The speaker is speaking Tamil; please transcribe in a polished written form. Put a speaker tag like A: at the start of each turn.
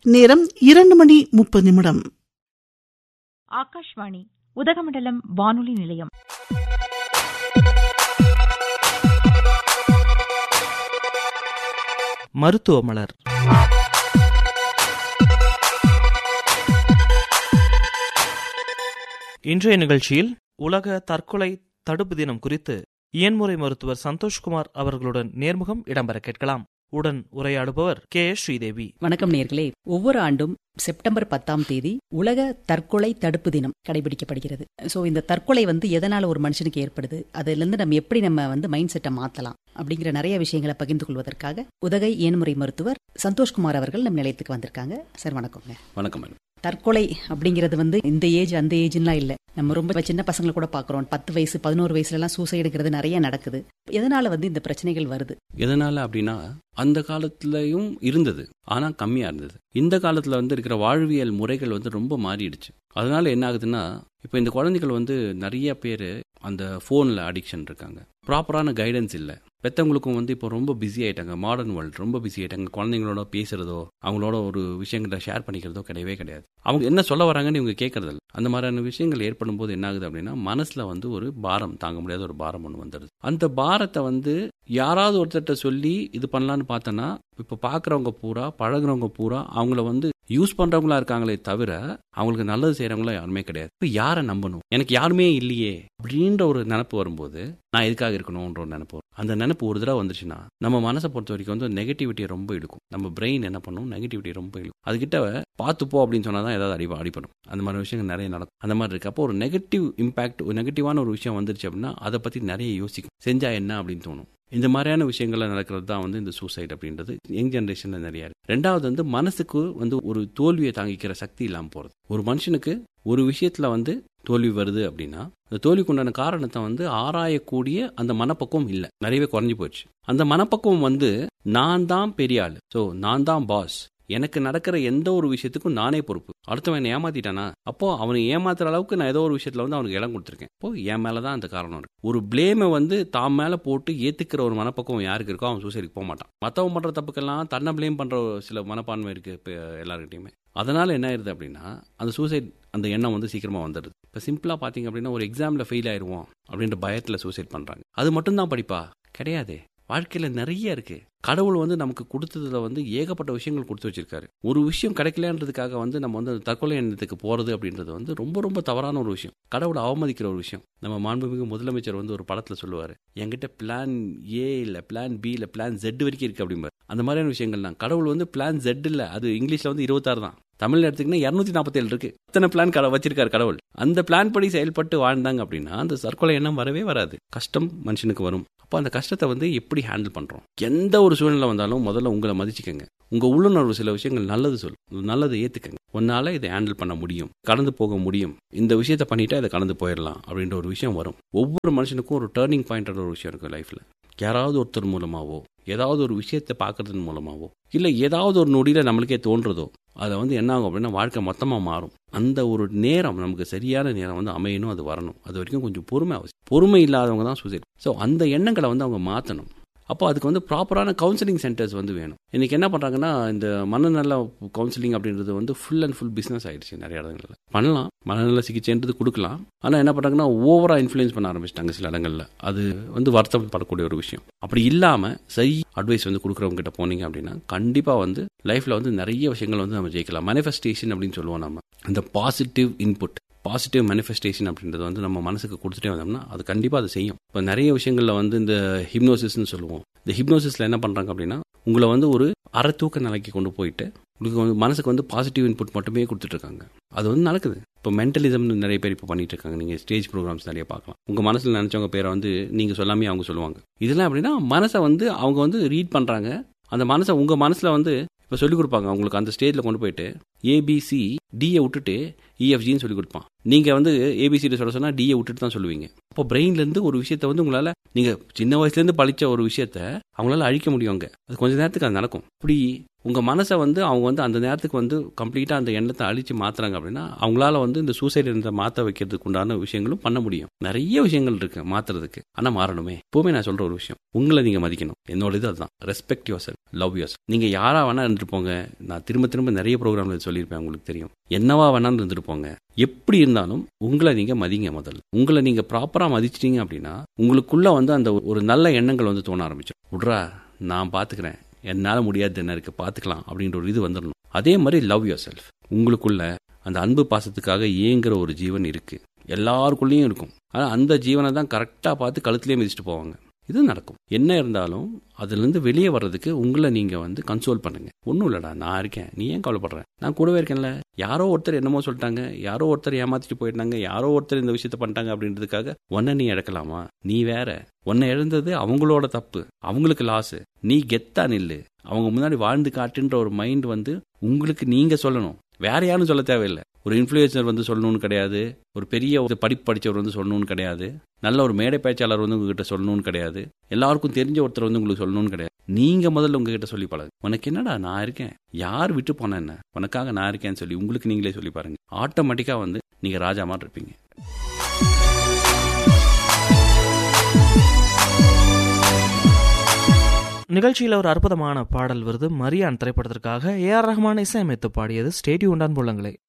A: நேரம் 2:30.
B: ஆகாஷ்வாணி உதகமண்டலம் வானொலி நிலையம்.
C: மருத்துவ மலர். இன்றைய நிகழ்ச்சியில் உலக தற்கொலை தடுப்பு தினம் குறித்து இயன்முறை மருத்துவர் சந்தோஷ்குமார் அவர்களுடன் நேர்முகம் இடம்பெற கேட்கலாம். உடன் உரையாடுபவர் KS ஸ்ரீதேவி.
D: வணக்கம் நேயர்களே. ஒவ்வொரு ஆண்டும் செப்டம்பர் 10 உலக தற்கொலை தடுப்பு தினம் கடைபிடிக்கப்படுகிறது. ஸோ இந்த தற்கொலை எதனால ஒரு மனுஷனுக்கு ஏற்படுது, அதுலேருந்து நம்ம எப்படி மைண்ட் செட்டை மாற்றலாம் அப்படிங்கிற நிறைய விஷயங்களை பகிர்ந்து கொள்வதற்காக உதகை இயன்முறை மருத்துவர் சந்தோஷ்குமார் அவர்கள் நம் நிலையத்துக்கு வந்திருக்காங்க. சார் வணக்கங்க.
E: வணக்கம் மேடம்.
D: தற்கொலை அப்படிங்கிறது இந்த ஏஜ் அந்த ஏஜ்லாம் இல்லை. நம்ம ரொம்ப சின்ன பசங்களை கூட பார்க்குறோம். 10 வயசு 11 வயசுலலாம் சூசைடுங்கிறது நிறைய நடக்குது. எதனால இந்த பிரச்சனைகள் வருது?
E: எதனால அப்படின்னா, அந்த காலத்துலயும் இருந்தது, ஆனா கம்மியா இருந்தது. இந்த காலத்துல இருக்கிற வாழ்வியல் முறைகள் ரொம்ப மாறிடுச்சு. அதனால என்ன ஆகுதுன்னா, இப்போ இந்த குழந்தைகள் நிறைய பேர் அந்த ஃபோனில் அடிக்ஷன் இருக்காங்க. ப்ராப்பரான கைடன்ஸ் இல்லை. பெற்றவங்களுக்கும் இப்போ ரொம்ப பிஸி ஆகிட்டாங்க. மாடர்ன் வேர்ல்டு ரொம்ப பிஸி ஆகிட்டாங்க. குழந்தைங்களோட பேசுகிறதோ அவங்களோட ஒரு விஷயங்களை ஷேர் பண்ணிக்கிறதோ கிடையாது. அவங்க என்ன சொல்ல வராங்கன்னு இவங்க கேட்கறதில்ல. அந்த மாதிரியான விஷயங்கள் ஏற்படும் போது என்ன ஆகுது அப்படின்னா, மனசில் ஒரு பாரம், தாங்க முடியாத ஒரு பாரம் ஒன்று வந்துடுது. அந்த பாரத்தை யாராவது ஒருத்தர்கிட்ட சொல்லி இது பண்ணலான்னு பார்த்தோன்னா, இப்போ பார்க்குறவங்க பூரா, பழகுறவங்க பூரா அவங்கள யூஸ் பண்ணுறவங்களா இருக்காங்களே தவிர அவங்களுக்கு நல்லது செய்கிறவங்களா யாருமே கிடையாது. இப்போ யாரை நம்பணும்? எனக்கு யாருமே இல்லையே அப்படின்ற ஒரு நினப்பு வரும்போது, நான் எதுக்காக இருக்கணும்ன்ற ஒரு நினப்பு வரும். அந்த நினப்பு ஒரு தடவை வந்துச்சுன்னா நம்ம மனசை பொறுத்த வரைக்கும் நெகட்டிவிட்டியை ரொம்ப இழுக்கும். நம்ம பிரெயின் என்ன பண்ணும், நெகட்டிவிட்டியை ரொம்ப இழுக்கும். அதுக்கிட்ட பார்த்துப்போ அப்படின்னு சொன்னால் தான் ஏதாவது அடிப்படும். அந்த மாதிரி விஷயங்கள் நிறைய நடக்கும். அந்த மாதிரி இருக்கு. அப்போ ஒரு நெகட்டிவ் இம்பாக்ட், ஒரு நெகட்டிவான ஒரு விஷயம் வந்துருச்சு அப்படின்னா அதை பற்றி நிறைய யோசிக்கும். செஞ்சா என்ன அப்படின்னு தோணும். இந்த மாதிரியான விஷயங்கள்ல நடக்கிறது தான் இந்த சூசைட் அப்படின்றது யங் ஜென்ரேஷன்ல நிறைய இருக்கு. ரெண்டாவது மனசுக்கு ஒரு தோல்வியை தாங்கிக்கிற சக்தி இல்லாமல் போறது. ஒரு மனுஷனுக்கு ஒரு விஷயத்துல தோல்வி வருது அப்படின்னா, அந்த தோல்விக்கு உண்டான காரணத்தை ஆராயக்கூடிய அந்த மனப்பக்குவம் இல்லை, நிறையவே குறைஞ்சி போயிடுச்சு. அந்த மனப்பக்குவம் நான் தான் பெரிய ஆளு, ஸோ நான் தான் பாஸ், எனக்கு நடக்கிற எந்த ஒரு விஷயத்துக்கும் நானே பொறுப்பு, அடுத்தவன் என்னை ஏமாத்திட்டானா, அப்போ அவனை ஏமாத்துற அளவுக்கு நான் ஏதோ ஒரு விஷயத்துல அவனுக்கு இடம் கொடுத்துருக்கேன், அப்போ என் மேலதான் அந்த காரணம் இருக்கு. ஒரு பிளேமை தான் மேல போட்டு ஏத்துக்கிற ஒரு மனப்பக்குவம் யாருக்கு இருக்கோ அவன் சூசைடுக்கு போக மாட்டான். மற்றவன் பண்ற தப்புக்கெல்லாம் தன்னை பிளேம் பண்ற சில மனப்பான்மை இருக்கு இப்போ எல்லாருக்கிட்டையுமே. அதனால என்ன ஆயிருது அப்படின்னா, அந்த சூசைட் அந்த எண்ணம் சீக்கிரமா வந்துடுது. இப்போ சிம்பிளா பாத்தீங்க அப்படின்னா, ஒரு எக்ஸாம்ல ஃபெயில் ஆயிருவோம் அப்படின்ற பயத்துல சூசைட் பண்றாங்க. அது மட்டும்தான் படிப்பா? கிடையாது. வாழ்க்கையில நிறைய இருக்கு. கடவுள் நமக்கு கொடுத்ததுல ஏகப்பட்ட விஷயங்கள் கொடுத்து வச்சிருக்காரு. ஒரு விஷயம் கிடைக்கலன்றதுக்காக நம்ம தற்கொலை எண்ணத்துக்கு போறது அப்படின்றது ரொம்ப ரொம்ப தவறான ஒரு விஷயம். கடவுளை அவமதிக்கிற ஒரு விஷயம். நம்ம மாண்புமிகு முதலமைச்சர் ஒரு படத்துல சொல்லுவாரு, என்கிட்ட பிளான் ஏ இல்ல, பிளான் பி இல்ல, பிளான் Z வரைக்கும் இருக்கு அப்படிம்பாரு. அந்த மாதிரியான விஷயங்கள் தான். கடவுள் பிளான் Z இல்ல, அது இங்கிலீஷ்ல 26 தான். தமிழ்ல எடுத்துக்கினா 247 இருக்கு. அத்தனை பிளான் வச்சிருக்காரு கடவுள். அந்த பிளான் படி செயல்பட்டு வாழ்ந்தாங்க அப்படின்னா அந்த தற்கொலை எண்ணம் வரவே வராது. கஷ்டம் மனுஷனுக்கு வரும். அப்போ அந்த கஷ்டத்தை எப்படி ஹேண்டில் பண்றோம்? எந்த ஒரு சூழ்நிலை வந்தாலும் முதல்ல உங்களை மதிச்சுக்கங்க. உங்க உள்ளுணர்வு சில விஷயங்கள் நல்லது சொல்லும், நல்லதை ஏத்துக்கங்க. உன்னால இதை ஹேண்டில் பண்ண முடியும், கடந்து போக முடியும், இந்த விஷயத்த பண்ணிட்டா இதை கடந்து போயிடலாம் அப்படின்ற ஒரு விஷயம் வரும். ஒவ்வொரு மனுஷனுக்கும் ஒரு டேர்னிங் பாயிண்ட் ஒரு விஷயம் இருக்கு லைஃப்ல. யாராவது ஒருத்தர் மூலமாவோ, ஏதாவது ஒரு விஷயத்தை பார்க்கறதன் மூலமாவோ, இல்லை ஏதாவது ஒரு நொடியில நம்மளுக்கே தோன்றதோ, அதை என்ன ஆகும் அப்படின்னா வாழ்க்கை மொத்தமாக மாறும். அந்த ஒரு நேரம், நமக்கு சரியான நேரம் அமையணும், அது வரணும். அது வரைக்கும் கொஞ்சம் பொறுமை அவசியம். பொறுமை இல்லாதவங்க தான் சூசைட். ஸோ அந்த எண்ணங்களை அவங்க மாற்றணும். அப்போ அதுக்கு ப்ராப்பரான கவுன்சிலிங் சென்டர்ஸ் வேணும். இன்னைக்கு என்ன பண்றாங்கன்னா, இந்த மனநல கவுன்சிலிங் அப்படின்றது ஃபுல் அண்ட் ஃபுல் பிசினஸ் ஆயிடுச்சு. நிறைய இடங்கள்ல பண்ணலாம், மனநல சிகிச்சைன்றது கொடுக்கலாம். ஆனா என்ன பண்றாங்கன்னா, ஓவரா இன்ஃப்ளூயன்ஸ் பண்ண ஆரம்பிச்சிட்டாங்க சில இடங்கள்ல. அது வருத்தப்படக்கூடிய ஒரு விஷயம். அப்படி இல்லாம சரி அட்வைஸ் கொடுக்குறவங்க கிட்ட போனீங்க அப்படின்னா கண்டிப்பா லைஃப்ல நிறைய விஷயங்கள் நம்ம ஜெயிக்கலாம். மேனிஃபெஸ்டேஷன் அப்படின்னு சொல்லுவோம் நம்ம. இந்த பாசிட்டிவ் இன்புட், பாசிட்டிவ் மேனிஃபெஸ்டேஷன் அப்படின்றது நம்ம மனசுக்கு கொடுத்துட்டே வந்தோம்னா அது கண்டிப்பாக அதை செய்யும். இப்போ நிறைய விஷயங்களில் இந்த ஹிப்னோசிஸ்ன்னு சொல்லுவோம். இந்த ஹிப்னோசிஸில் என்ன பண்ணுறாங்க அப்படின்னா, உங்களை ஒரு அரை தூக்க நிலைக்கு கொண்டு போயிட்டு உங்களுக்கு மனசுக்கு பாசிட்டிவ் இன்புட் மட்டுமே கொடுத்துட்டு இருக்காங்க. அது நடக்குது. இப்போ மென்டலிசம்னு நிறைய பேர் இப்போ பண்ணிட்டு இருக்காங்க. நீங்கள் ஸ்டேஜ் ப்ரோக்ராம்ஸ் நிறைய பார்க்கலாம். உங்கள் மனசில் நினச்சவங்க பேரை நீங்கள் சொல்லாமே அவங்க சொல்லுவாங்க. இதெல்லாம் அப்படின்னா மனசை அவங்க ரீட் பண்ணுறாங்க. அந்த மனசை உங்கள் மனசில் இப்போ சொல்லிக் கொடுப்பாங்க. அவங்களுக்கு அந்த ஸ்டேஜில் கொண்டு போயிட்டு ABC டியை விட்டுட்டு EFGன்னு சொல்லி கொடுப்பான். நீங்கள் ABCD சொல்ல சொன்னால் டியை விட்டுட்டு தான் சொல்லுவீங்க. அப்போ பிரெயின்லேருந்து ஒரு விஷயத்தை உங்களால், நீங்கள் சின்ன வயசுலேருந்து படித்த ஒரு விஷயத்த அவங்களால அழிக்க முடியுங்க. அது கொஞ்சம் நேரத்துக்கு அது நடக்கும். இப்படி உங்க மனசை வந்து அவங்க வந்து அந்த நேரத்துக்கு வந்து கம்ப்ளீட்டா அந்த எண்ணத்தை அழிச்சு மாத்துறாங்க அப்படின்னா அவங்களால வந்து இந்த சூசைட் எண்ணத்தை மாற்ற வைக்கிறதுக்கு உண்டான விஷயங்களும் பண்ண முடியும். நிறைய விஷயங்கள் இருக்கு மாத்துறதுக்கு. ஆனா மாறணுமே. எப்பவுமே நான் சொல்ற ஒரு விஷயம், உங்களை நீங்க மதிக்கணும். என்னோட இது அதுதான், respect your self, love your self. நீங்க யாரா வேணா இருந்துட்டு போங்க. நான் திரும்ப திரும்ப நிறைய ப்ரோக்ராம்ல சொல்லியிருப்பேன், உங்களுக்கு தெரியும். என்னவா வேணாலும் இருந்துட்டு போங்க. எப்படி இருந்தாலும் உங்களை நீங்க மதிங்க. முதல்ல உங்களை நீங்க ப்ராப்பரா மதிச்சிட்டீங்க அப்படின்னா உங்களுக்குள்ள வந்து அந்த ஒரு நல்ல எண்ணங்கள் வந்து தோண ஆரம்பிச்சிடும். விட்றா, நான் பாத்துக்கிறேன், என்னால முடியாது என்ன இருக்கு, பாத்துக்கலாம் அப்படின்ற ஒரு இது வந்துடணும். அதே மாதிரி லவ் யுவர் செல்ஃப். உங்களுக்குள்ள அந்த அன்பு பாசத்துக்காக ஏங்குற ஒரு ஜீவன் இருக்கு, எல்லாருக்குள்ளேயும் இருக்கும். ஆனா அந்த ஜீவனை தான் கரெக்டா பார்த்து கழுத்துலயே மிதிச்சுட்டு போவாங்க. இது நடக்கும். என்ன இருந்தாலும் அதுல இருந்து வெளியே வர்றதுக்கு உங்களை நீங்க வந்து கன்சோல் பண்ணுங்க. ஒன்னும் இல்லடா, நான் இருக்கேன், நீ ஏன் கவலைப்படுற, நான் கூடவே இருக்கேன்ல. யாரோ ஒருத்தர் என்னமோ சொல்லிட்டாங்க, யாரோ ஒருத்தர் ஏமாத்திட்டு போயிட்டாங்க, யாரோ ஒருத்தர் இந்த விஷயத்த பண்ணிட்டாங்க அப்படின்றதுக்காக உன்னை நீ இழக்கலாமா? நீ வேற, உன்னை இழந்தது அவங்களோட தப்பு, அவங்களுக்கு லாஸ். நீ கெத்தா நில்லு, அவங்க முன்னாடி வாழ்ந்து காட்டுன்ற ஒரு மைண்ட் வந்து உங்களுக்கு நீங்க சொல்லணும். வேற யாரும் சொல்ல தேவையில்லை. ஒரு இன்ஃப்ளூயன்சர் வந்து சொல்லணும்னு கிடையாது, ஒரு பெரிய ஒரு படிப்பு படித்தவர் வந்து சொல்லணும்னு கிடையாது, நல்ல ஒரு மேடை பேச்சாளர் வந்து உங்ககிட்ட சொல்லணும்னு கிடையாது, எல்லாருக்கும் தெரிஞ்ச ஒருத்தர் வந்து உங்களுக்கு சொல்லணும்னு கிடையாது. நீங்க முதல்ல உங்ககிட்ட சொல்லி பழகு. உனக்கு என்னடா நான் இருக்கேன், யார் விட்டு போன என்ன, உனக்காக நான் இருக்கேன்னு சொல்லி உங்களுக்கு நீங்களே சொல்லி பாருங்க. ஆட்டோமேட்டிக்கா வந்து நீங்க ராஜா மாதிரி இருப்பீங்க.
C: நிகழ்ச்சியில் ஒரு அற்புதமான பாடல் வருது. மரியான் திரைப்படத்திற்காக AR ரஹ்மான் இசையமைத்து பாடியது. ஸ்டே டியூன்ட் அன்புள்ளங்களே.